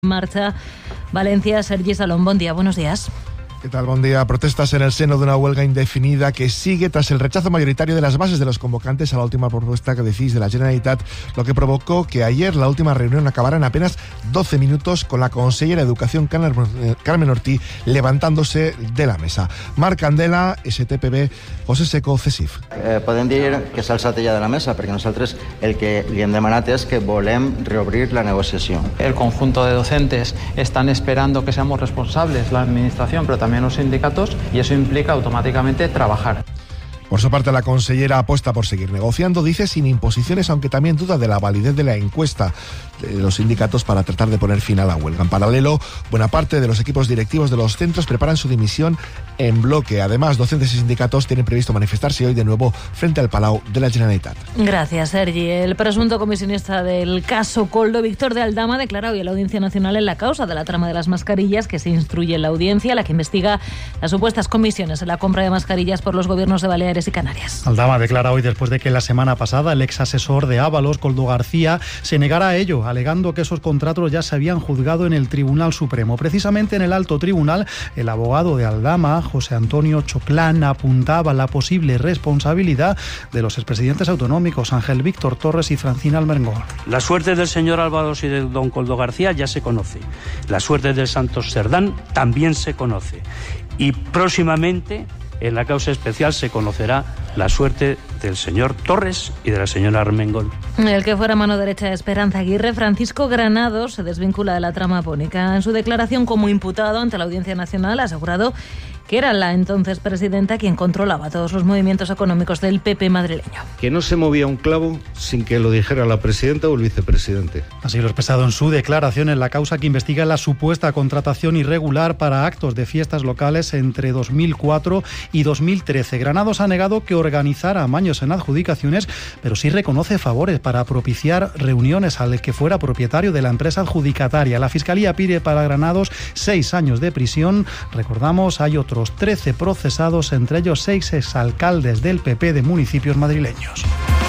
Marcha Valencia. Sergi Salón, buen día, buenos días. ¿Qué tal? Buen día. Protestas en el seno de una huelga indefinida que sigue tras el rechazo mayoritario de las bases de los convocantes a la última propuesta que decís de la Generalitat, lo que provocó que ayer la última reunión acabara en apenas 12 minutos con la consellera de Educación Carmen Ortí levantándose de la mesa. Marc Candela, STPB, José Seco, CESIF. Podem dir que s'ha alçat ja de la mesa perquè nosaltres el que li hem demanat és que volem reobrir la negociació. El conjunto de docentes están esperando que seamos responsables, la administración, pero también los sindicatos, y eso implica automáticamente trabajar. Por su parte, la consellera apuesta por seguir negociando, dice, sin imposiciones, aunque también duda de la validez de la encuesta de los sindicatos para tratar de poner fin a la huelga. En paralelo, buena parte de los equipos directivos de los centros preparan su dimisión en bloque. Además, docentes y sindicatos tienen previsto manifestarse hoy de nuevo frente al Palau de la Generalitat. Gracias, Sergi. El presunto comisionista del caso Koldo, Víctor de Aldama, declara hoy en la Audiencia Nacional en la causa de la trama de las mascarillas que se instruye en la audiencia, la que investiga las supuestas comisiones en la compra de mascarillas por los gobiernos de Baleares y Canarias. Aldama declara hoy después de que la semana pasada el ex asesor de Ábalos, Koldo García, se negara a ello, alegando que esos contratos ya se habían juzgado en el Tribunal Supremo. Precisamente en el alto tribunal, el abogado de Aldama, José Antonio Choclán, apuntaba la posible responsabilidad de los expresidentes autonómicos Ángel Víctor Torres y Francina Armengol. La suerte del señor Ábalos y de don Koldo García ya se conoce. La suerte del Santos Cerdán también se conoce. Y próximamente, en la causa especial, se conocerá la suerte del señor Torres y de la señora Armengol. El que fuera mano derecha de Esperanza Aguirre, Francisco Granados, se desvincula de la trama Pónica. En su declaración como imputado ante la Audiencia Nacional ha asegurado que era la entonces presidenta quien controlaba todos los movimientos económicos del PP madrileño. Que no se movía un clavo sin que lo dijera la presidenta o el vicepresidente. Así lo ha expresado en su declaración en la causa que investiga la supuesta contratación irregular para actos de fiestas locales entre 2004 y 2013. Granados ha negado que organizara amaños en adjudicaciones, pero sí reconoce favores para propiciar reuniones al que fuera propietario de la empresa adjudicataria. La Fiscalía pide para Granados 6 años de prisión. Recordamos, hay otros 13 procesados, entre ellos 6 exalcaldes del PP de municipios madrileños.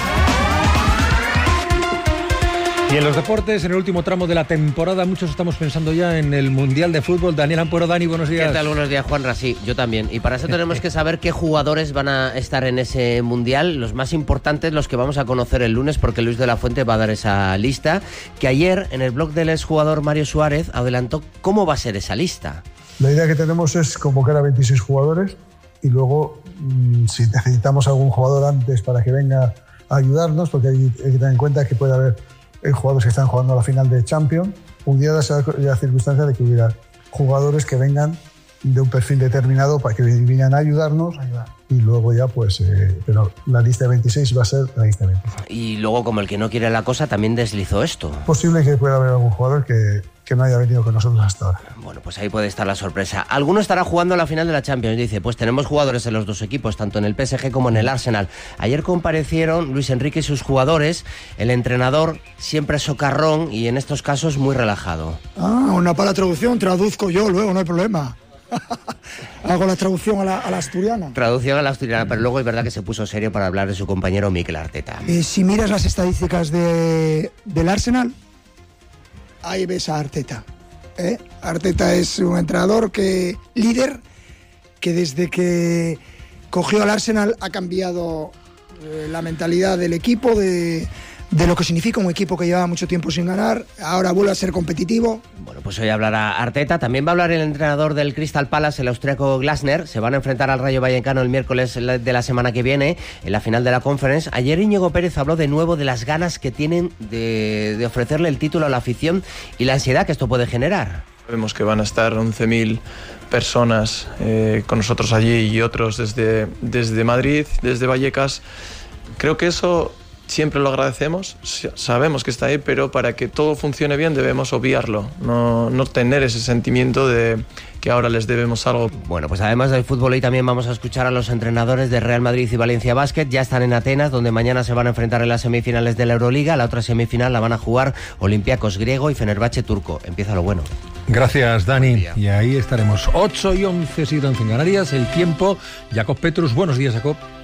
Y en los deportes, en el último tramo de la temporada, muchos estamos pensando ya en el Mundial de Fútbol. Daniel Ampuero, Dani, buenos días. ¿Qué tal? Buenos días, Juanra. Sí, yo también. Y para eso tenemos que saber qué jugadores van a estar en ese Mundial. Los más importantes, los que vamos a conocer el lunes, porque Luis de la Fuente va a dar esa lista, que ayer en el blog del exjugador Mario Suárez adelantó cómo va a ser esa lista. La idea que tenemos es convocar a 26 jugadores y luego, si necesitamos algún jugador antes para que venga a ayudarnos, porque hay que tener en cuenta que puede haber jugadores que están jugando a la final de Champions, pudiera ser la circunstancia de que hubiera jugadores que vengan de un perfil determinado para que vinieran a ayudarnos. Y luego ya pero la lista de 26 va a ser la lista de 26. Y luego, como el que no quiere la cosa, también deslizó esto. Es posible que pueda haber algún jugador que no haya venido con nosotros hasta ahora. Bueno, pues ahí puede estar la sorpresa. Alguno estará jugando la final de la Champions. Dice, pues tenemos jugadores en los dos equipos, tanto en el PSG como en el Arsenal. Ayer comparecieron Luis Enrique y sus jugadores. El entrenador siempre socarrón y en estos casos muy relajado. Una para la traducción, traduzco yo luego, no hay problema. Hago la traducción a la asturiana. Traducción a la asturiana, pero luego es verdad que se puso serio para hablar de su compañero Mikel Arteta. Si miras las estadísticas del Arsenal, ahí ves a Arteta. Arteta es un entrenador líder, que desde que cogió al Arsenal ha cambiado la mentalidad del equipo, de lo que significa un equipo que llevaba mucho tiempo sin ganar, ahora vuelve a ser competitivo. Bueno, pues hoy hablará Arteta, también va a hablar el entrenador del Crystal Palace, el austríaco Glasner. Se van a enfrentar al Rayo Vallecano el miércoles de la semana que viene, en la final de la Conference. Ayer Íñigo Pérez habló de nuevo de las ganas que tienen de ofrecerle el título a la afición y la ansiedad que esto puede generar. Vemos que van a estar 11.000 personas con nosotros allí y otros desde Madrid, desde Vallecas. Creo que eso siempre lo agradecemos, sabemos que está ahí, pero para que todo funcione bien debemos obviarlo, no tener ese sentimiento de que ahora les debemos algo. Bueno, pues además del fútbol hoy también vamos a escuchar a los entrenadores de Real Madrid y Valencia Basket. Ya están en Atenas, donde mañana se van a enfrentar en las semifinales de la Euroliga. La otra semifinal la van a jugar Olympiacos griego y Fenerbahce turco. Empieza lo bueno. Gracias, Dani. Y ahí estaremos. 8:11 en Canarias. El tiempo. Jacob Petrus. Buenos días, Jacob.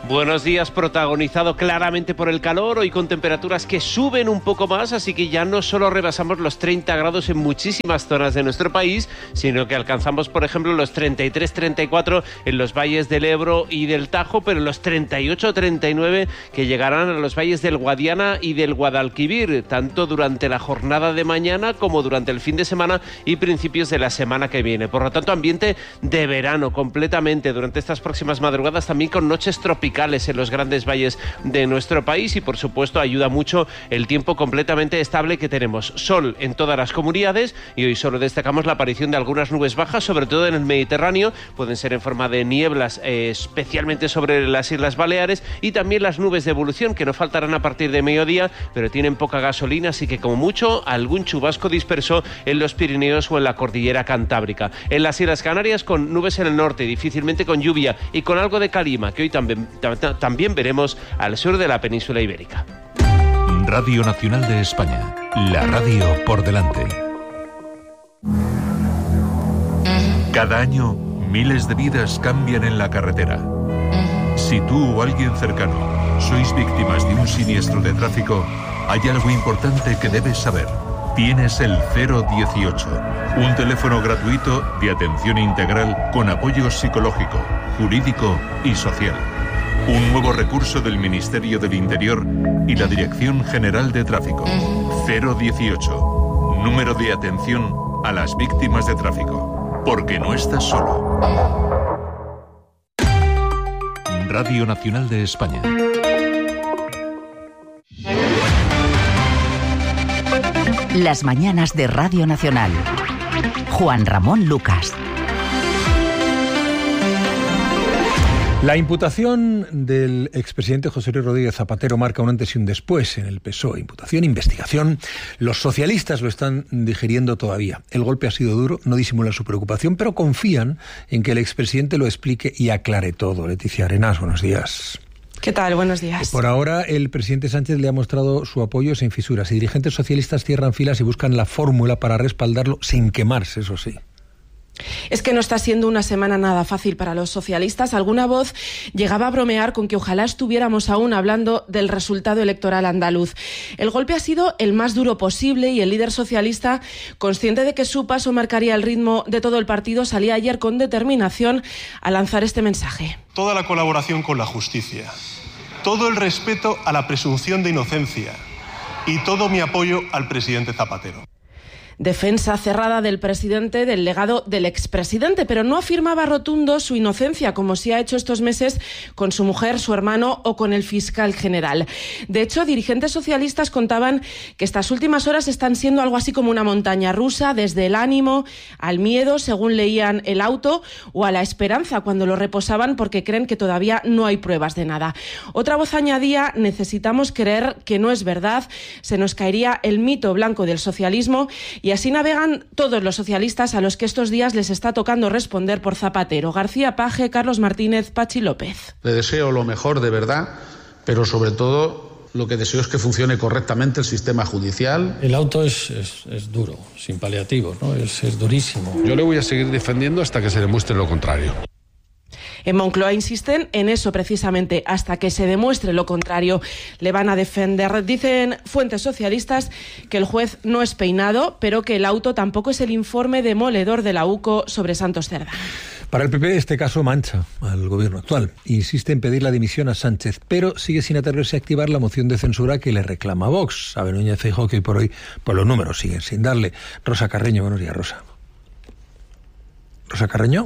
Buenos días, protagonizado claramente por el calor, hoy con temperaturas que suben un poco más, así que ya no solo rebasamos los 30 grados en muchísimas zonas de nuestro país, sino que alcanzamos, por ejemplo, los 33-34 en los valles del Ebro y del Tajo, pero los 38-39 que llegarán a los valles del Guadiana y del Guadalquivir, tanto durante la jornada de mañana como durante el fin de semana y principios de la semana que viene. Por lo tanto, ambiente de verano completamente durante estas próximas madrugadas, también con noches tropicales en los grandes valles de nuestro país y, por supuesto, ayuda mucho el tiempo completamente estable que tenemos. Sol en todas las comunidades y hoy solo destacamos la aparición de algunas nubes bajas, sobre todo en el Mediterráneo. Pueden ser en forma de nieblas, especialmente sobre las Islas Baleares, y también las nubes de evolución que no faltarán a partir de mediodía, pero tienen poca gasolina, así que como mucho algún chubasco disperso en los Pirineos o en la cordillera Cantábrica. En las Islas Canarias con nubes en el norte, difícilmente con lluvia y con algo de calima que hoy también veremos al sur de la península ibérica. Radio Nacional de España, la radio por delante. Cada año, miles de vidas cambian en la carretera. Si tú o alguien cercano sois víctimas de un siniestro de tráfico, hay algo importante que debes saber. Tienes el 018, un teléfono gratuito de atención integral con apoyo psicológico, jurídico y social. Un nuevo recurso del Ministerio del Interior y la Dirección General de Tráfico. 018, número de atención a las víctimas de tráfico. Porque no estás solo. Radio Nacional de España. Las mañanas de Radio Nacional. Juan Ramón Lucas. La imputación del expresidente José Luis Rodríguez Zapatero marca un antes y un después en el PSOE. Imputación, investigación. Los socialistas lo están digiriendo todavía. El golpe ha sido duro, no disimulan su preocupación, pero confían en que el expresidente lo explique y aclare todo. Leticia Arenas, buenos días. ¿Qué tal? Buenos días. Por ahora, el presidente Sánchez le ha mostrado su apoyo sin fisuras y dirigentes socialistas cierran filas y buscan la fórmula para respaldarlo sin quemarse, eso sí. Es que no está siendo una semana nada fácil para los socialistas. Alguna voz llegaba a bromear con que ojalá estuviéramos aún hablando del resultado electoral andaluz. El golpe ha sido el más duro posible y el líder socialista, consciente de que su paso marcaría el ritmo de todo el partido, salía ayer con determinación a lanzar este mensaje. Toda la colaboración con la justicia, todo el respeto a la presunción de inocencia y todo mi apoyo al presidente Zapatero. Defensa cerrada del presidente del legado del expresidente, pero no afirmaba rotundo su inocencia, como sí ha hecho estos meses con su mujer, su hermano o con el fiscal general. De hecho, dirigentes socialistas contaban que estas últimas horas están siendo algo así como una montaña rusa, desde el ánimo al miedo, según leían El Auto, o a la esperanza cuando lo reposaban porque creen que todavía no hay pruebas de nada. Otra voz añadía: necesitamos creer que no es verdad, se nos caería el mito blanco del socialismo. Y así navegan todos los socialistas a los que estos días les está tocando responder por Zapatero. García Paje, Carlos Martínez, Pachi López. Le deseo lo mejor de verdad, pero sobre todo lo que deseo es que funcione correctamente el sistema judicial. El auto es duro, sin paliativos, ¿no? Es durísimo. Yo le voy a seguir defendiendo hasta que se demuestre lo contrario. En Moncloa insisten en eso precisamente, hasta que se demuestre lo contrario. Le van a defender. Dicen fuentes socialistas que el juez no es peinado, pero que El Auto tampoco es el informe demoledor de la UCO sobre Santos Cerdán. Para el PP este caso mancha al gobierno actual. Insiste en pedir la dimisión a Sánchez, pero sigue sin atreverse a activar la moción de censura que le reclama Vox. Sabe Núñez Feijóo que hoy por hoy pues los números siguen sin darle. Rosa Carreño, buenos días, Rosa. ¿Rosa Carreño?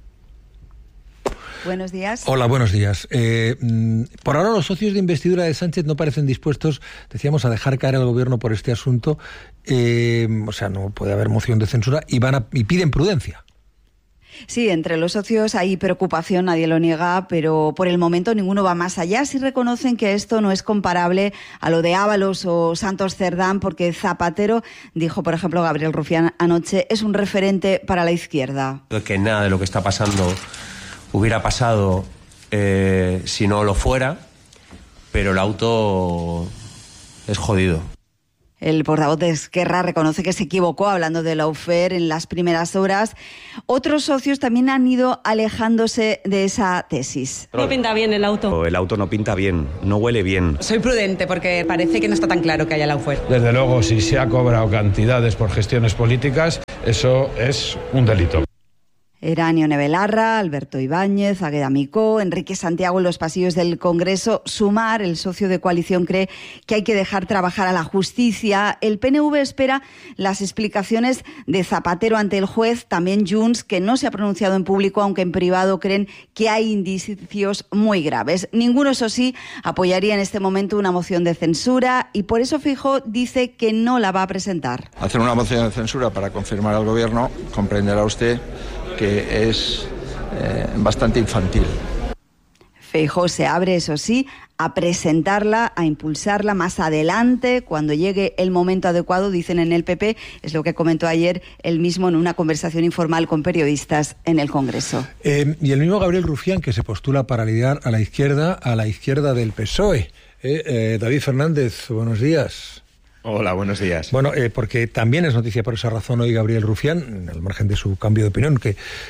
Buenos días. Hola, buenos días. Por ahora los socios de investidura de Sánchez no parecen dispuestos, decíamos, a dejar caer al gobierno por este asunto. O sea, no puede haber moción de censura y piden prudencia. Sí, entre los socios hay preocupación, nadie lo niega, pero por el momento ninguno va más allá. Sí reconocen que esto no es comparable a lo de Ábalos o Santos Cerdán, porque Zapatero, dijo por ejemplo Gabriel Rufián anoche, es un referente para la izquierda. Que nada de lo que está pasando hubiera pasado si no lo fuera, pero El Auto es jodido. El portavoz de Esquerra reconoce que se equivocó hablando de Lawfare en las primeras horas. Otros socios también han ido alejándose de esa tesis. No pinta bien el auto. El auto no pinta bien, no huele bien. Soy prudente porque parece que no está tan claro que haya Lawfare. Desde luego, si se ha cobrado cantidades por gestiones políticas, eso es un delito. Eran Ione Belarra, Alberto Ibáñez, Águeda Micó, Enrique Santiago en los pasillos del Congreso. Sumar, el socio de coalición, cree que hay que dejar trabajar a la justicia. El PNV espera las explicaciones de Zapatero ante el juez. También Junts, que no se ha pronunciado en público, aunque en privado creen que hay indicios muy graves. Ninguno, eso sí, apoyaría en este momento una moción de censura y por eso Feijóo dice que no la va a presentar. Hacer una moción de censura para confirmar al Gobierno, comprenderá usted que es bastante infantil. Feijóo se abre, eso sí, a presentarla, a impulsarla más adelante, cuando llegue el momento adecuado, dicen en el PP, es lo que comentó ayer él mismo en una conversación informal con periodistas en el Congreso. Y el mismo Gabriel Rufián, que se postula para liderar a la izquierda del PSOE. David Fernández, buenos días. Hola, buenos días. Bueno, porque también es noticia por esa razón hoy Gabriel Rufián, al margen de su cambio de opinión,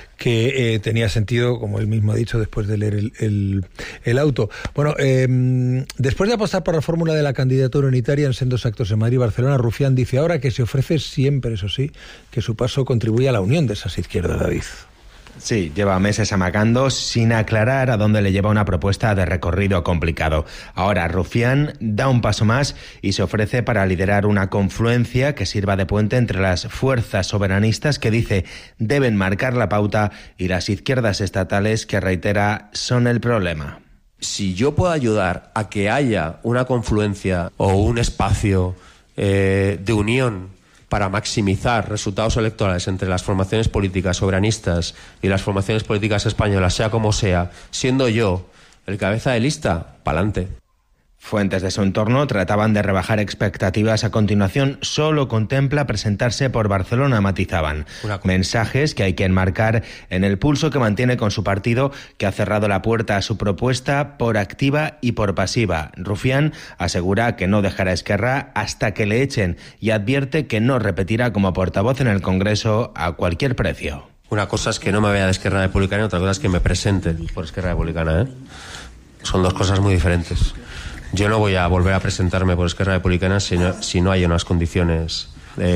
que tenía sentido, como él mismo ha dicho, después de leer el auto. Bueno, después de apostar por la fórmula de la candidatura unitaria en sendos actos en Madrid y Barcelona, Rufián dice ahora que se ofrece siempre, eso sí, que su paso contribuye a la unión de esas izquierdas, David. Sí, lleva meses amagando sin aclarar a dónde le lleva una propuesta de recorrido complicado. Ahora Rufián da un paso más y se ofrece para liderar una confluencia que sirva de puente entre las fuerzas soberanistas que dice deben marcar la pauta y las izquierdas estatales que reitera son el problema. Si yo puedo ayudar a que haya una confluencia o un espacio de unión para maximizar resultados electorales entre las formaciones políticas soberanistas y las formaciones políticas españolas, sea como sea, siendo yo el cabeza de lista, pa'lante. Fuentes de su entorno trataban de rebajar expectativas. A continuación, solo contempla presentarse por Barcelona, matizaban. Mensajes que hay que enmarcar en el pulso que mantiene con su partido, que ha cerrado la puerta a su propuesta por activa y por pasiva. Rufián asegura que no dejará a Esquerra hasta que le echen y advierte que no repetirá como portavoz en el Congreso a cualquier precio. Una cosa es que no me vaya de Esquerra Republicana y otra cosa es que me presente por Esquerra Republicana, Son dos cosas muy diferentes. Yo no voy a volver a presentarme por Esquerra Republicana si no hay unas condiciones.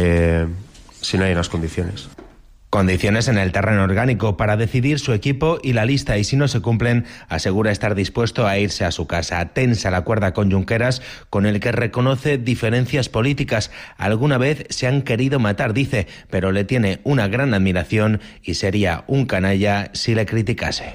Condiciones en el terreno orgánico para decidir su equipo y la lista, y si no se cumplen, asegura estar dispuesto a irse a su casa. Tensa la cuerda con Junqueras, con el que reconoce diferencias políticas. Alguna vez se han querido matar, dice, pero le tiene una gran admiración y sería un canalla si le criticase.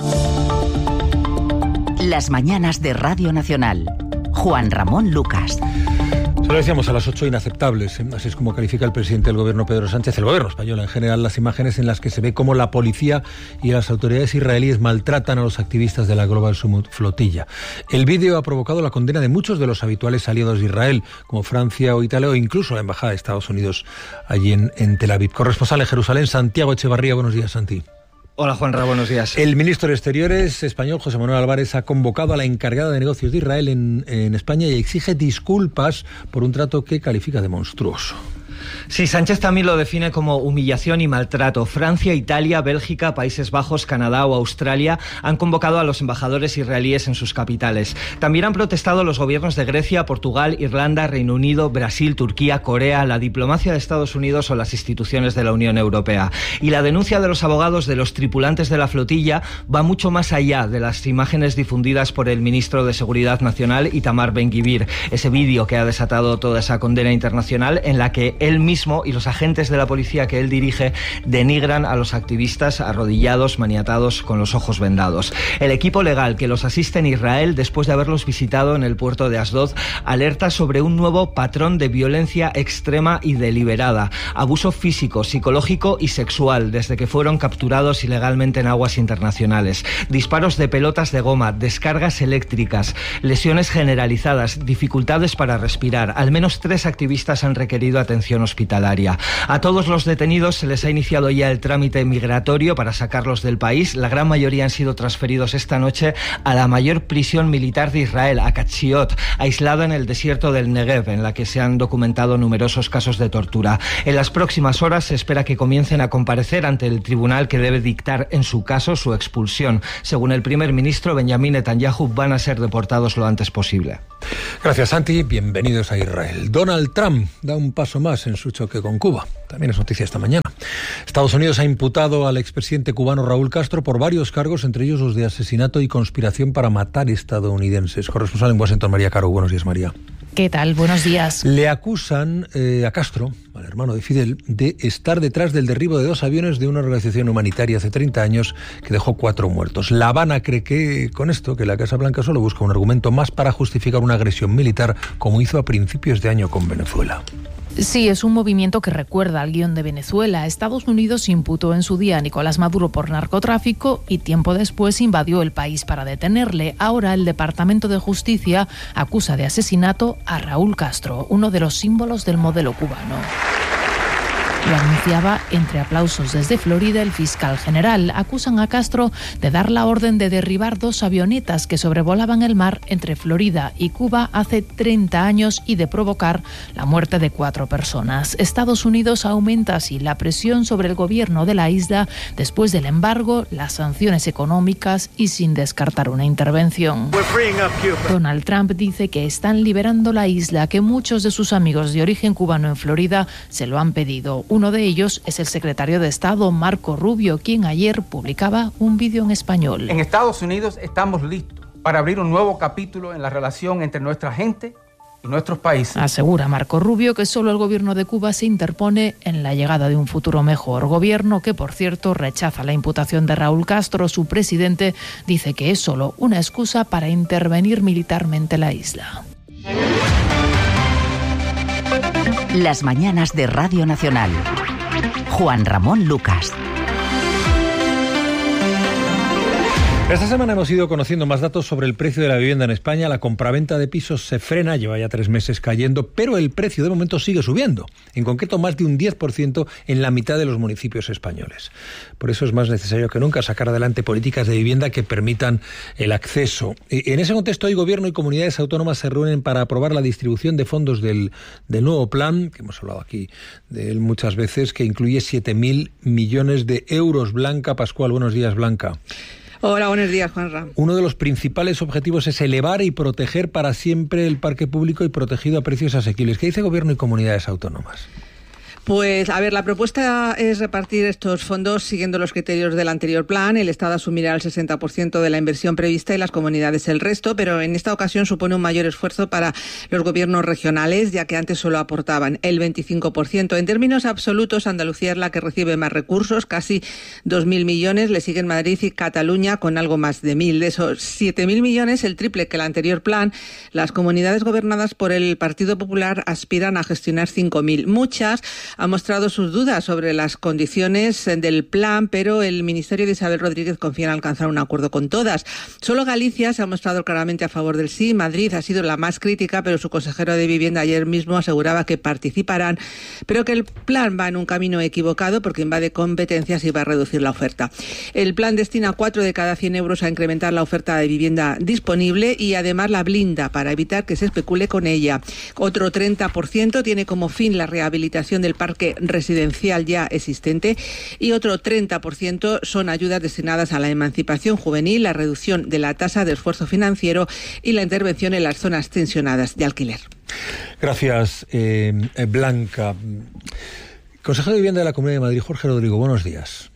Las mañanas de Radio Nacional. Juan Ramón Lucas. Se lo decíamos a las 8, inaceptables. Así es como califica el presidente del gobierno, Pedro Sánchez, el gobierno español en general, las imágenes en las que se ve cómo la policía y las autoridades israelíes maltratan a los activistas de la Global Summit Flotilla. El vídeo ha provocado la condena de muchos de los habituales aliados de Israel, como Francia o Italia, o incluso la Embajada de Estados Unidos allí en Tel Aviv. Corresponsal en Jerusalén, Santiago Echevarría. Buenos días, Santi. Hola, Juanra, buenos días. El ministro de Exteriores español, José Manuel Álvarez, ha convocado a la encargada de negocios de Israel en España y exige disculpas por un trato que califica de monstruoso. Sí, Sánchez también lo define como humillación y maltrato. Francia, Italia, Bélgica, Países Bajos, Canadá o Australia han convocado a los embajadores israelíes en sus capitales. También han protestado los gobiernos de Grecia, Portugal, Irlanda, Reino Unido, Brasil, Turquía, Corea, la diplomacia de Estados Unidos o las instituciones de la Unión Europea. Y la denuncia de los abogados de los tripulantes de la flotilla va mucho más allá de las imágenes difundidas por el ministro de Seguridad Nacional, Itamar Ben-Gvir. Ese vídeo que ha desatado toda esa condena internacional en la que él mismo y los agentes de la policía que él dirige denigran a los activistas arrodillados, maniatados, con los ojos vendados. El equipo legal que los asiste en Israel, después de haberlos visitado en el puerto de Asdod, alerta sobre un nuevo patrón de violencia extrema y deliberada, abuso físico, psicológico y sexual desde que fueron capturados ilegalmente en aguas internacionales, disparos de pelotas de goma, descargas eléctricas, lesiones generalizadas, dificultades para respirar. Al menos 3 activistas han requerido atención hospitalaria. A todos los detenidos se les ha iniciado ya el trámite migratorio para sacarlos del país. La gran mayoría han sido transferidos esta noche a la mayor prisión militar de Israel, a Katsiot, aislada en el desierto del Negev, en la que se han documentado numerosos casos de tortura. En las próximas horas se espera que comiencen a comparecer ante el tribunal que debe dictar en su caso su expulsión. Según el primer ministro Benjamin Netanyahu, van a ser deportados lo antes posible. Gracias, Santi. Bienvenidos a Israel. Donald Trump da un paso más en su choque con Cuba. También es noticia esta mañana. Estados Unidos ha imputado al expresidente cubano Raúl Castro por varios cargos, entre ellos los de asesinato y conspiración para matar estadounidenses. Corresponsal en Washington, María Caro. Buenos días, María. ¿Qué tal? Buenos días. Le acusan a Castro, al hermano de Fidel, de estar detrás del derribo de 2 aviones de una organización humanitaria hace 30 años que dejó 4 muertos. La Habana cree que con esto, que la Casa Blanca solo busca un argumento más para justificar una agresión militar, como hizo a principios de año con Venezuela. Sí, es un movimiento que recuerda al guión de Venezuela. Estados Unidos imputó en su día a Nicolás Maduro por narcotráfico y tiempo después invadió el país para detenerle. Ahora el Departamento de Justicia acusa de asesinato a Raúl Castro, uno de los símbolos del modelo cubano. Lo anunciaba entre aplausos desde Florida el fiscal general. Acusan a Castro de dar la orden de derribar 2 avionetas que sobrevolaban el mar entre Florida y Cuba hace 30 años y de provocar la muerte de 4 personas. Estados Unidos aumenta así la presión sobre el gobierno de la isla después del embargo, las sanciones económicas y sin descartar una intervención. Donald Trump dice que están liberando la isla, que muchos de sus amigos de origen cubano en Florida se lo han pedido. Uno de ellos es el secretario de Estado, Marco Rubio, quien ayer publicaba un vídeo en español. En Estados Unidos estamos listos para abrir un nuevo capítulo en la relación entre nuestra gente y nuestros países. Asegura Marco Rubio que solo el gobierno de Cuba se interpone en la llegada de un futuro mejor. Gobierno que, por cierto, rechaza la imputación de Raúl Castro. Su presidente dice que es solo una excusa para intervenir militarmente en la isla. Las mañanas de Radio Nacional. Juan Ramón Lucas. Esta semana hemos ido conociendo más datos sobre el precio de la vivienda en España. La compraventa de pisos se frena, lleva ya 3 meses cayendo, pero el precio de momento sigue subiendo. En concreto, más de un 10% en la mitad de los municipios españoles. Por eso es más necesario que nunca sacar adelante políticas de vivienda que permitan el acceso. En ese contexto, hoy Gobierno y comunidades autónomas se reúnen para aprobar la distribución de fondos del nuevo plan, que hemos hablado aquí de él muchas veces, que incluye 7.000 millones de euros. Blanca Pascual, buenos días, Blanca. Hola, buenos días, Juanra. Uno de los principales objetivos es elevar y proteger para siempre el parque público y protegido a precios asequibles. ¿Qué dice Gobierno y comunidades autónomas? Pues, a ver, la propuesta es repartir estos fondos siguiendo los criterios del anterior plan. El Estado asumirá el 60% de la inversión prevista y las comunidades el resto, pero en esta ocasión supone un mayor esfuerzo para los gobiernos regionales, ya que antes solo aportaban el 25%. En términos absolutos, Andalucía es la que recibe más recursos, casi 2.000 millones. Le siguen Madrid y Cataluña con algo más de 1.000. De esos 7.000 millones, el triple que el anterior plan, las comunidades gobernadas por el Partido Popular aspiran a gestionar 5.000. Muchas han mostrado sus dudas sobre las condiciones del plan, pero el Ministerio de Isabel Rodríguez confía en alcanzar un acuerdo con todas. Solo Galicia se ha mostrado claramente a favor del sí. Madrid ha sido la más crítica, pero su consejero de Vivienda ayer mismo aseguraba que participarán, pero que el plan va en un camino equivocado porque invade competencias y va a reducir la oferta. El plan destina 4 de cada 100 euros a incrementar la oferta de vivienda disponible y además la blinda para evitar que se especule con ella. Otro 30% tiene como fin la rehabilitación del parque residencial ya existente y otro 30% son ayudas destinadas a la emancipación juvenil, la reducción de la tasa de esfuerzo financiero y la intervención en las zonas tensionadas de alquiler. Gracias, Blanca. Consejero de Vivienda de la Comunidad de Madrid, Jorge Rodrigo, buenos días.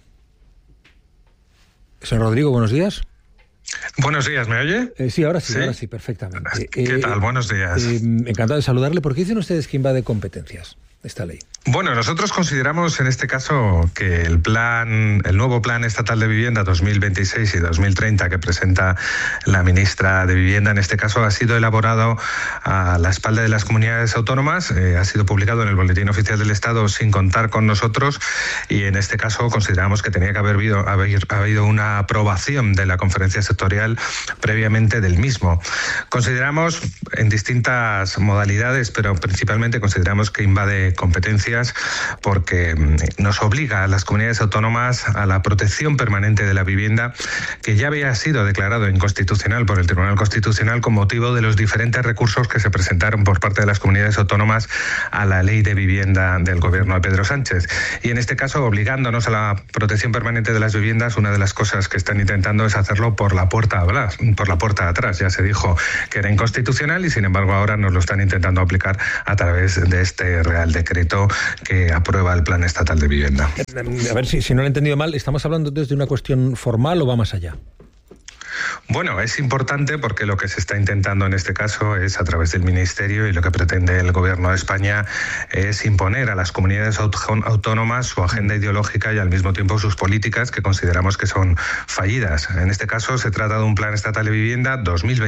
Señor Rodrigo, buenos días. Buenos días, ¿me oye? Sí, ahora sí, perfectamente. ¿Qué tal? Buenos días. Encantado de saludarle. ¿Por qué dicen ustedes que invade competencias esta ley? Bueno, nosotros consideramos en este caso que el nuevo Plan Estatal de Vivienda 2026 y 2030 que presenta la ministra de Vivienda, en este caso ha sido elaborado a la espalda de las comunidades autónomas, ha sido publicado en el Boletín Oficial del Estado sin contar con nosotros y en este caso consideramos que tenía que haber habido una aprobación de la conferencia sectorial previamente del mismo. Consideramos en distintas modalidades, pero principalmente consideramos que invade de competencias porque nos obliga a las comunidades autónomas a la protección permanente de la vivienda, que ya había sido declarado inconstitucional por el Tribunal Constitucional con motivo de los diferentes recursos que se presentaron por parte de las comunidades autónomas a la Ley de Vivienda del gobierno de Pedro Sánchez. Y en este caso, obligándonos a la protección permanente de las viviendas, una de las cosas que están intentando es hacerlo por la puerta de atrás. Ya se dijo que era inconstitucional y sin embargo ahora nos lo están intentando aplicar a través de este Real Decreto que aprueba el Plan Estatal de Vivienda. A ver si no lo he entendido mal, ¿estamos hablando desde una cuestión formal o va más allá? Bueno, es importante porque lo que se está intentando en este caso es a través del Ministerio, y lo que pretende el Gobierno de España es imponer a las comunidades autónomas su agenda ideológica y al mismo tiempo sus políticas, que consideramos que son fallidas. En este caso se trata de un Plan Estatal de Vivienda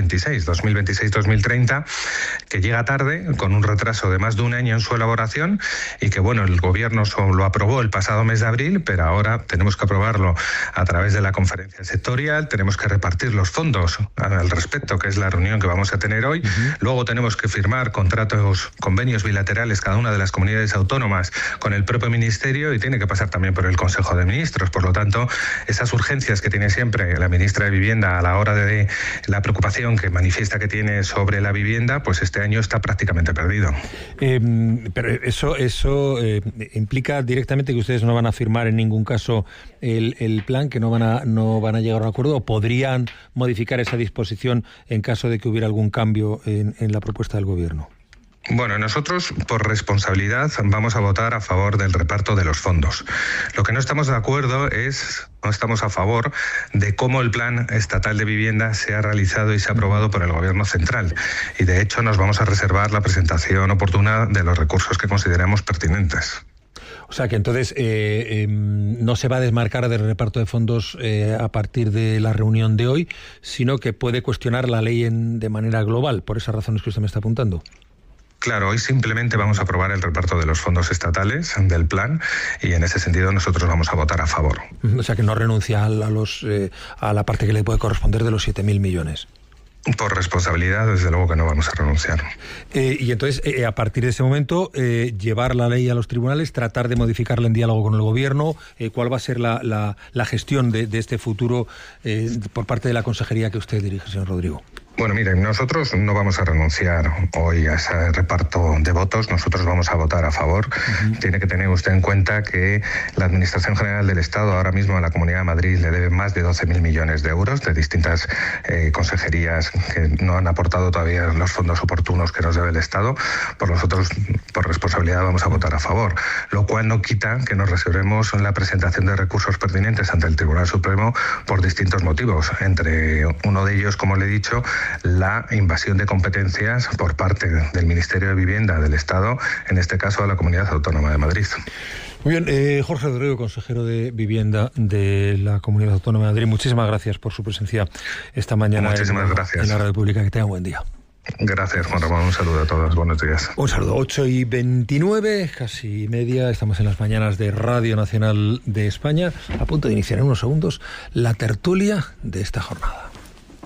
2026-2030 que llega tarde, con un retraso de más de un año en su elaboración, y que bueno, el Gobierno lo aprobó el pasado mes de abril, pero ahora tenemos que aprobarlo a través de la conferencia sectorial, tenemos que repartir los fondos al respecto, que es la reunión que vamos a tener hoy. Luego tenemos que firmar convenios bilaterales cada una de las comunidades autónomas con el propio Ministerio, y tiene que pasar también por el Consejo de Ministros. Por lo tanto, esas urgencias que tiene siempre la ministra de Vivienda a la hora de la preocupación que manifiesta que tiene sobre la vivienda, pues este año está prácticamente perdido. Pero eso implica directamente que ustedes no van a firmar en ningún caso el plan, que no van a llegar a un acuerdo, o podrían modificar esa disposición en caso de que hubiera algún cambio en la propuesta del Gobierno. Bueno, nosotros por responsabilidad vamos a votar a favor del reparto de los fondos. Lo que no estamos de acuerdo no estamos a favor de cómo el Plan Estatal de Vivienda se ha realizado y se ha aprobado por el Gobierno central. Y de hecho nos vamos a reservar la presentación oportuna de los recursos que consideremos pertinentes. O sea que entonces no se va a desmarcar del reparto de fondos a partir de la reunión de hoy, sino que puede cuestionar la ley de manera global, por esas razones que usted me está apuntando. Claro, hoy simplemente vamos a aprobar el reparto de los fondos estatales del plan, y en ese sentido nosotros vamos a votar a favor. O sea que no renuncia a la parte que le puede corresponder de los 7.000 millones. Por responsabilidad, desde luego que no vamos a renunciar. Y entonces, a partir de ese momento, llevar la ley a los tribunales, tratar de modificarla en diálogo con el Gobierno. ¿Cuál va a ser la gestión de este futuro por parte de la consejería que usted dirige, señor Rodrigo? Bueno, miren, nosotros no vamos a renunciar hoy a ese reparto de votos, nosotros vamos a votar a favor. Tiene que tener usted en cuenta que la Administración General del Estado ahora mismo a la Comunidad de Madrid le debe más de 12.000 millones de euros de distintas consejerías que no han aportado todavía los fondos oportunos que nos debe el Estado. Por nosotros, por responsabilidad, vamos a votar a favor, lo cual no quita que nos reservemos la presentación de recursos pertinentes ante el Tribunal Supremo por distintos motivos, entre uno de ellos, como le he dicho, la invasión de competencias por parte del Ministerio de Vivienda del Estado, en este caso a la Comunidad Autónoma de Madrid. Muy bien, Jorge Rodrigo, consejero de Vivienda de la Comunidad Autónoma de Madrid, muchísimas gracias por su presencia esta mañana en la Radio Pública. Que tenga un buen día. Gracias, Juan Ramón. Un saludo a todos. Buenos días. Un saludo. 8:29, casi media. Estamos en las mañanas de Radio Nacional de España. A punto de iniciar en unos segundos la tertulia de esta jornada.